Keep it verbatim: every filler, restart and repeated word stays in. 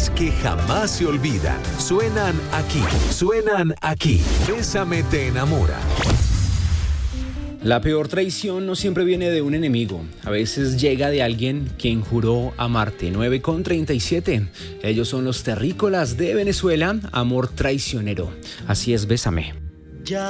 canciones que jamás se olvidan. Suenan aquí, suenan aquí. Bésame te enamora. La peor traición no siempre viene de un enemigo. A veces llega de alguien quien juró amarte. nueve con treinta y siete. Ellos son los terrícolas de Venezuela. Amor traicionero. Así es, Bésame.